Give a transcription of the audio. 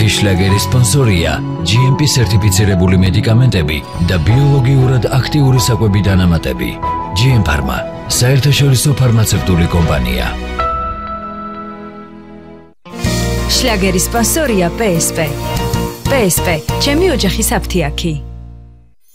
შლაგერის სპონსორია GMP სერტიფიცირებული მედიკამენტები და ბიოლოგიურად აქტიური საკვები დანამატები. GM Pharma, საერთაშორისო ფარმაცევტული კომპანია. შლაგერის სპონსორია PSP. PSP, ჩემი ოჯახის აფთიაქი.